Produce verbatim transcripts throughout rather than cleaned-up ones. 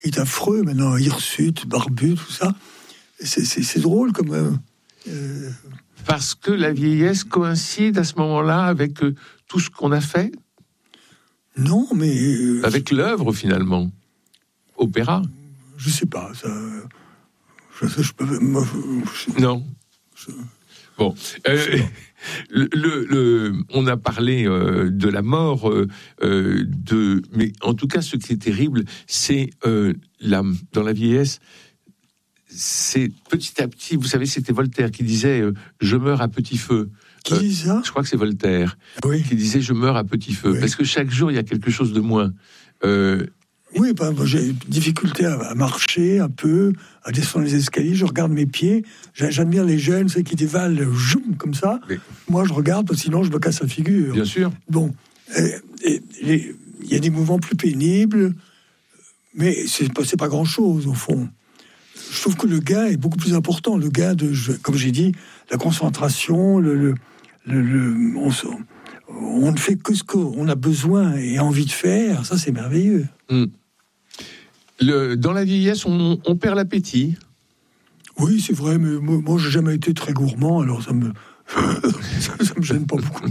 il est affreux maintenant, hirsute, barbu, tout ça. C'est, c'est, c'est drôle comme... Euh, euh... Parce que la vieillesse coïncide à ce moment-là avec euh, tout ce qu'on a fait ? Non, mais... Euh, avec l'œuvre, finalement. Opéra ? Je sais pas, ça... Je, je peux... Moi, je, non. Je, bon. Euh, le, le, le, on a parlé euh, de la mort, euh, de... mais en tout cas, ce qui est terrible, c'est euh, la, dans la vieillesse... c'est petit à petit, vous savez, c'était Voltaire qui disait euh, « je meurs à petit feu ». Qui euh, dit ça ? Je crois que c'est Voltaire oui. qui disait « je meurs à petit feu oui. ». Parce que chaque jour, il y a quelque chose de moins. Euh, oui, bah, moi, j'ai difficulté à, à marcher un peu, à descendre les escaliers, je regarde mes pieds, j'admire les jeunes, ceux qui dévalent joum, comme ça. Oui. Moi, je regarde, parce que sinon, je me casse la figure. Bien sûr. Bon, il y a des mouvements plus pénibles, mais c'est pas, c'est pas grand-chose, au fond. Je trouve que le gain est beaucoup plus important. Le gain de, comme j'ai dit, la concentration, le, le, le, le on, on ne fait que ce qu'on a besoin et envie de faire. Ça, c'est merveilleux. Mmh. Le, dans la vieillesse, on, on perd l'appétit. Oui, c'est vrai, mais moi, moi, j'ai jamais été très gourmand, alors ça me, ça, ça me gêne pas beaucoup.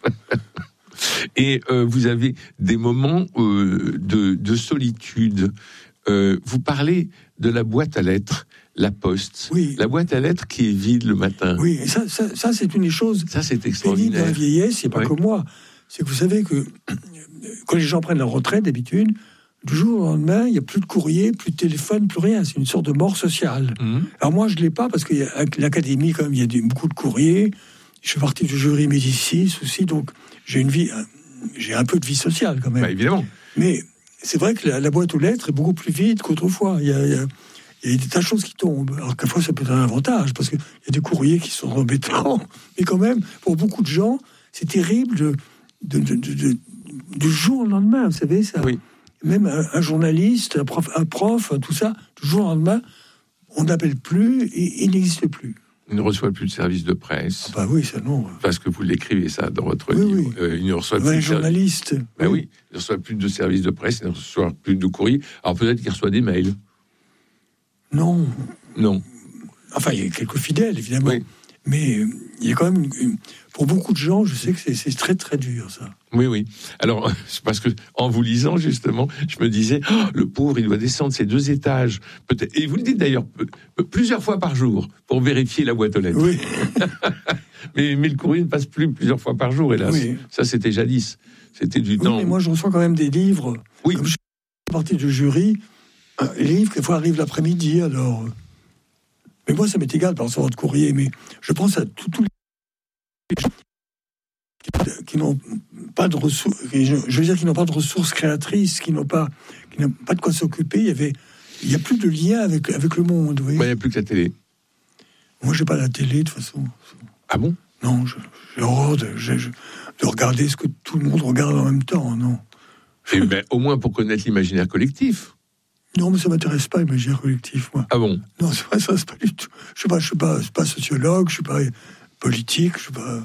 Et euh, vous avez des moments euh, de, de solitude. Euh, vous parlez de la boîte à lettres, la poste. Oui. La boîte à lettres qui est vide le matin. Oui, et ça, ça, ça c'est une des choses. Ça, c'est extraordinaire. Dans la vieillesse, c'est pas ouais. que moi. C'est que vous savez que quand les gens prennent leur retraite, d'habitude, du jour au lendemain, il n'y a plus de courrier, plus de téléphone, plus rien. C'est une sorte de mort sociale. Mmh. Alors moi, je ne l'ai pas parce qu'avec l'académie, quand même, il y a du, beaucoup de courriers. Je fais partie du jury Médicis aussi, donc j'ai une vie, j'ai un peu de vie sociale quand même. Bah, évidemment. Mais c'est vrai que la, la boîte aux lettres est beaucoup plus vide qu'autrefois. Il y a, il y a, il y a des tas de choses qui tombent. Alors qu'à fois, ça peut être un avantage, parce qu'il y a des courriers qui sont embêtants. Mais quand même, pour beaucoup de gens, c'est terrible de, de, de, de, de, du jour au lendemain, vous savez, ça. Oui. Même un, un journaliste, un prof, un prof, tout ça, du jour au lendemain, on n'appelle plus et il n'existe plus. Il ne reçoit plus de service de presse. Ah bah oui, ça non. Parce que vous l'écrivez ça dans votre oui, livre. Oui. Euh, il ne reçoit ouais, plus de journaliste. Servi... Ben oui. oui, il ne reçoit plus de service de presse, il ne reçoit plus de courrier. Alors peut-être qu'il reçoit des mails. Non. Non. Enfin, il y a quelques fidèles, évidemment. Oui. Mais il y a quand même... Une, une... Pour beaucoup de gens, je sais que c'est, c'est très, très dur, ça. Oui, oui. Alors, c'est parce que en vous lisant, justement, je me disais, oh, le pauvre, il doit descendre ces deux étages. Peut-être. Et vous le dites d'ailleurs plusieurs fois par jour pour vérifier la boîte aux lettres. Oui. mais, mais le courrier ne passe plus plusieurs fois par jour, hélas. Oui. Ça, c'était jadis. C'était du oui, temps. Mais moi, je reçois quand même des livres. Oui. Comme je suis partie du jury, les livres, quelquefois, arrivent l'après-midi, alors... Mais moi, ça m'est égal par recevoir de courrier, mais je pense à tous les gens qui, qui n'ont pas de ressources, je veux dire, qui n'ont pas de ressources créatrices, qui n'ont pas, qui n'ont pas de quoi s'occuper. Il y avait, il y a plus de lien avec avec le monde. Oui. Bah, il n'y a plus que la télé. Moi, j'ai pas la télé de toute façon. Ah bon ? Non, j'ai horreur de, je, je, de regarder ce que tout le monde regarde en même temps. Non. Et ben, au moins pour connaître l'imaginaire collectif. Non, mais ça m'intéresse pas, l'imaginaire collectif, moi. Ah bon ? Non, c'est pas ça, c'est pas du tout. Je suis pas, je suis pas, je suis pas sociologue, je suis pas politique, je suis pas.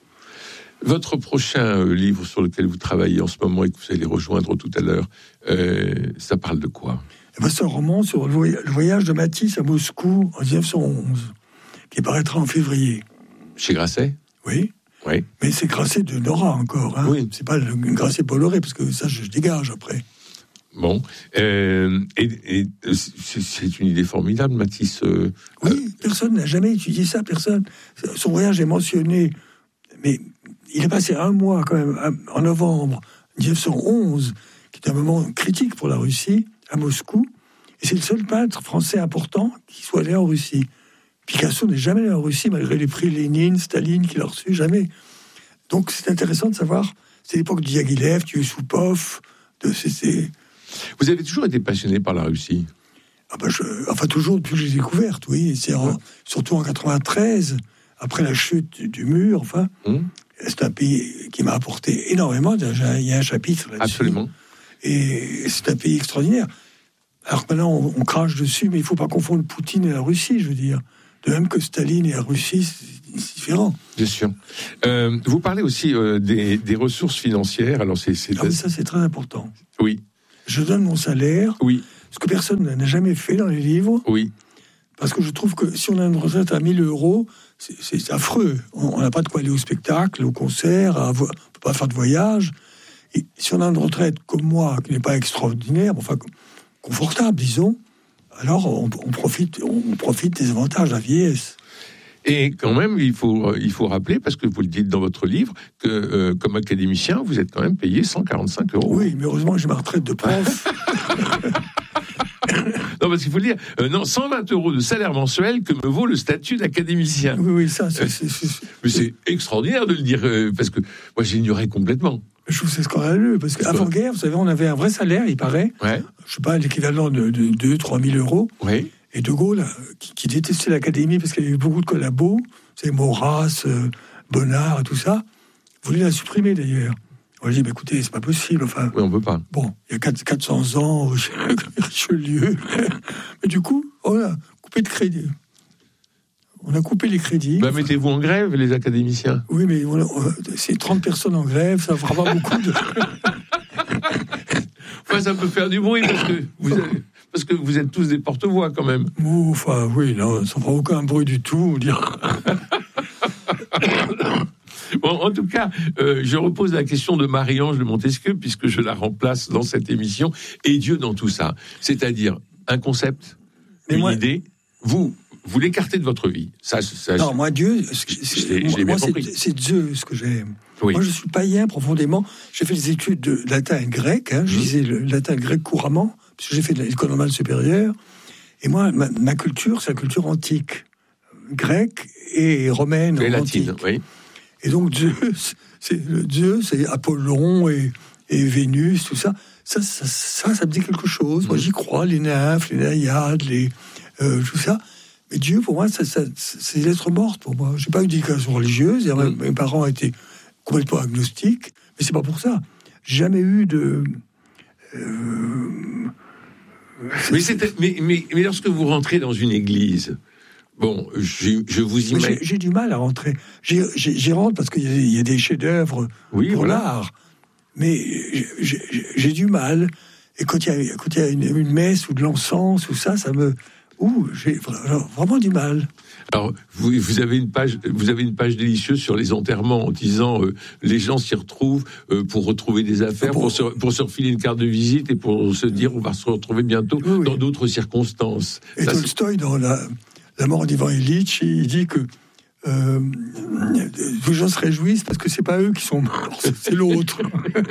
Votre prochain livre sur lequel vous travaillez en ce moment et que vous allez rejoindre tout à l'heure, euh, ça parle de quoi ? Eh ben, c'est un roman sur le voyage de Matisse à Moscou en dix-neuf cent onze, qui paraîtra en février. Chez Grasset ? Oui. Oui. Mais c'est Grasset de Nora encore. Hein. Oui. C'est pas le Grasset Bolloré, parce que ça, je, je dégage après. Bon, euh, et, et c'est, c'est une idée formidable, Matisse. Euh, oui, euh, personne n'a jamais étudié ça, personne. Son voyage est mentionné, mais il a passé un mois quand même, en novembre dix-neuf cent onze, qui est un moment critique pour la Russie, à Moscou, et c'est le seul peintre français important qui soit allé en Russie. Picasso n'est jamais allé en Russie, malgré les prix Lénine, Staline qu'il a reçus, jamais. Donc c'est intéressant de savoir, c'est l'époque de Diaghilev, de Yusupov, de C C... Vous avez toujours été passionné par la Russie ? Ah ben je, enfin, toujours depuis que j'ai découverte, oui. C'est en, surtout en quatre-vingt-treize, après la chute du mur, enfin. Hum. C'est un pays qui m'a apporté énormément. Il y a un chapitre là-dessus. Absolument. Et c'est un pays extraordinaire. Alors que maintenant, on, on crache dessus, mais il ne faut pas confondre Poutine et la Russie, je veux dire. De même que Staline et la Russie, c'est, c'est différent. Bien sûr. Euh, vous parlez aussi euh, des, des ressources financières. Alors c'est, c'est... Ah oui, ça, c'est très important. Oui. Je donne mon salaire. Oui. ce que personne n'a jamais fait dans les livres. Oui. Parce que je trouve que si on a une retraite à mille euros, c'est, c'est affreux. On n'a pas de quoi aller au spectacle, au concert, à vo- on ne peut pas faire de voyage. Et si on a une retraite comme moi, qui n'est pas extraordinaire, enfin confortable, disons, alors on, on, profite, on profite des avantages de la vieillesse. Et quand même, il faut, il faut rappeler, parce que vous le dites dans votre livre, que euh, comme académicien, vous êtes quand même payé cent quarante-cinq euros. Oui, mais heureusement j'ai ma retraite de prof. Non, parce qu'il faut le dire, euh, non, cent vingt euros de salaire mensuel que me vaut le statut d'académicien. Oui, oui, ça, c'est... c'est, c'est, c'est Mais c'est extraordinaire de le dire, euh, parce que moi j'ignorais complètement. Je trouve que c'est scandaleux, parce qu'avant-guerre, vous savez, on avait un vrai salaire, il paraît, Ouais. je sais pas, l'équivalent de, de deux à trois mille euros. Oui. Et De Gaulle, qui, qui détestait l'académie parce qu'il y avait eu beaucoup de collabos, c'est Maurras, euh, Bonnard et tout ça, voulait la supprimer d'ailleurs. On a dit, bah, écoutez, c'est pas possible. Enfin, Oui, on peut pas. bon, il y a quatre cents ans, Richelieu. Mais du coup, on a coupé de crédit. On a coupé les crédits. Bah, enfin, mettez-vous en grève, les académiciens. oui, mais on a, on, c'est trente personnes en grève, ça fera pas beaucoup de... Enfin, ça peut faire du bruit, parce que vous avez... Parce que vous êtes tous des porte-voix, quand même. Enfin, oui, non, ça ne fera aucun bruit du tout. Dire. Bon, en tout cas, euh, je repose la question de Marie-Ange de Montesquieu, puisque je la remplace dans cette émission. Et Dieu dans tout ça. C'est-à-dire, un concept, Mais une moi, idée, vous, vous l'écartez de votre vie. Ça, ça, non, moi, Dieu, je l'ai- je l'ai bien moi, compris. c'est, c'est Dieu ce que j'aime. Oui. Moi, je suis païen profondément. J'ai fait des études de latin et grec. Hein, je Mmh. lisais le latin et le grec couramment, parce que j'ai fait de l'école normale supérieure. Et moi, ma, ma culture, c'est la culture antique, grecque et romaine. Et antique. latine, oui. Et donc, Dieu, c'est, le Dieu, c'est Apollon et, et Vénus, tout ça. Ça, ça, ça, ça me dit quelque chose. Moi, j'y crois, les nymphes, les naïades, les, euh, tout ça. Mais Dieu, pour moi, ça, ça, c'est des lettres mortes pour moi. J'ai pas eu d'éducation religieuse. Et Mm. mes parents étaient complètement agnostiques. Mais c'est pas pour ça. J'ai jamais eu de... Euh, Mais, c'était- mais, mais, mais lorsque vous rentrez dans une église, bon, je, je vous Moi, imagine... j'ai, j'ai du mal à rentrer. J'ai, j'ai, j'y rentre parce qu'il y a, il y a des chefs-d'œuvre Oui, pour voilà. l'art. Mais j'ai, j'ai, j'ai du mal. Et quand il y a, quand il y a une, une messe ou de l'encens ou ça, ça me... Ouh, j'ai vra- vraiment du mal. Alors, vous, vous avez une page, vous avez une page délicieuse sur les enterrements en disant euh, les gens s'y retrouvent euh, pour retrouver des affaires, Bon. pour se, pour se refiler une carte de visite et pour se dire on va se retrouver bientôt Oui, oui. dans d'autres circonstances. Et Ça, c'est- Tolstoï, dans la, la mort d'Ivan Ilitch, il dit que euh, les gens se réjouissent parce que c'est pas eux qui sont morts, c'est, c'est l'autre.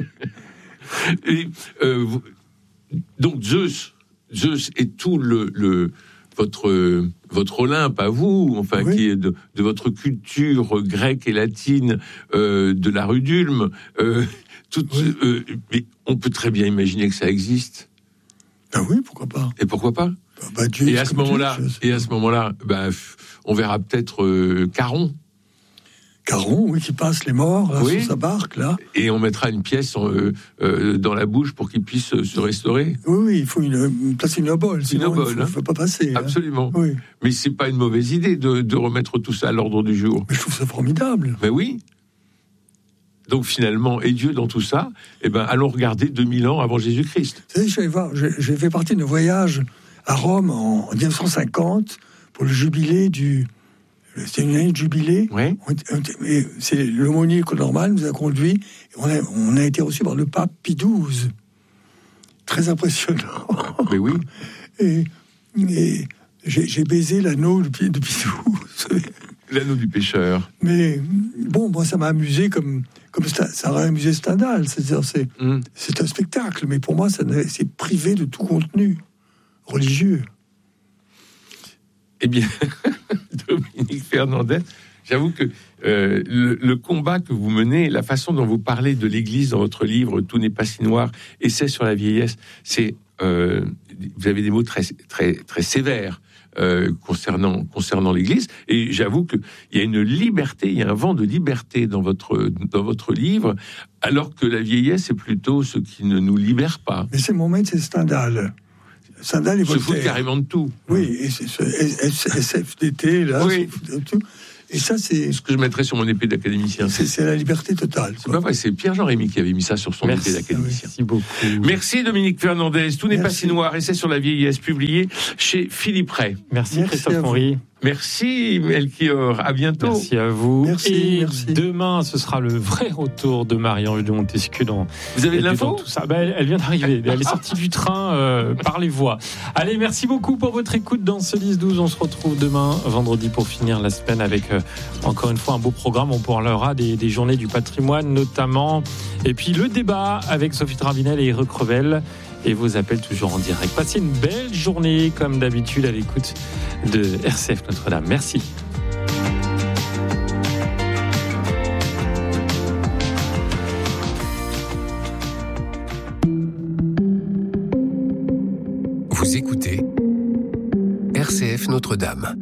et, euh, vous- donc Zeus, Zeus est tout le, le votre votre Olympe à vous, enfin Oui. qui est de, de votre culture grecque et latine, euh, de la rue d'Ulm. Euh, toute, Oui. euh, mais on peut très bien imaginer que ça existe. Ben oui, pourquoi pas. Et pourquoi pas? Ben, ben, Dieu, Et c'est à ce comme Dieu, moment-là, je sais et à pas. ce moment-là, ben, f- on verra peut-être euh, Caron, Caron, oui, qui passe les morts là, Oui. sur sa barque, là. et on mettra une pièce euh, euh, dans la bouche pour qu'il puisse euh, se restaurer. Oui, oui, il faut une, une placer une obole, sinon obole, il ne hein. faut, faut pas passer. hein. Absolument. Oui, Mais c'est pas une mauvaise idée de, de remettre tout ça à l'ordre du jour. mais je trouve ça formidable. Ben oui. Donc finalement, et Dieu dans tout ça, eh ben allons regarder deux mille ans avant Jésus-Christ. Vous savez, je vais voir, j'ai j'ai fait partie d'un voyage à Rome en dix-neuf cent cinquante pour le jubilé du... C'était une année de jubilé. Ouais. On était- on était- et c'est l'aumônier normal nous a conduits. Et on, a, on a été reçus par le pape Pie douze. Très impressionnant. Mais oui. Et, et j'ai, j'ai baisé l'anneau de Pie, de Pie douze. L'anneau du pêcheur. Mais bon, moi, ça m'a amusé comme, comme Sta- ça aurait amusé Stendhal. C'est-à-dire, c'est, Hum. c'est un spectacle, mais pour moi, ça, n'a- c'est privé de tout contenu religieux. Eh bien, Dominique Fernandez, j'avoue que euh, le, le combat que vous menez, la façon dont vous parlez de l'Église dans votre livre « Tout n'est pas si noir », Essai sur la vieillesse, c'est euh, vous avez des mots très très très sévères euh, concernant concernant l'Église. Et j'avoue que il y a une liberté, il y a un vent de liberté dans votre dans votre livre, alors que la vieillesse est plutôt ce qui ne nous libère pas. Mais c'est mon maître, c'est Stendhal. Stendhal et Se fout Voltaire. carrément de tout. Oui, et c'est ce S- S F D T, là, Oui. se fout de tout. Et ça, c'est ce que je mettrais sur mon épée d'académicien. C'est, c'est la liberté totale. C'est pas vrai, c'est Pierre-Jean Rémy qui avait mis ça sur son Merci. épée d'académicien. Merci beaucoup. Merci Dominique Fernandez. Tout n'est Merci. pas si noir. Essai sur la vieillesse, publié chez Philippe Ray. Merci, Merci Christophe à vous. Henry. Merci Melchior. À bientôt. Merci à vous. Merci, Et merci. demain, ce sera le vrai retour de Marie-Ange de Montesquieu dans. Vous avez de et puis l'info dans tout ça. Ben, elle, elle vient d'arriver. Elle est sortie du train euh, par les voies. Allez, merci beaucoup pour votre écoute dans ce dix douze. On se retrouve demain, vendredi, pour finir la semaine avec euh, encore une fois un beau programme. On parlera des, des journées du patrimoine notamment. Et puis le débat avec Sophie Travinel et Eric Revel. Et vos appels toujours en direct. Passez une belle journée, comme d'habitude, à l'écoute de R C F Notre-Dame. Merci. Vous écoutez R C F Notre-Dame.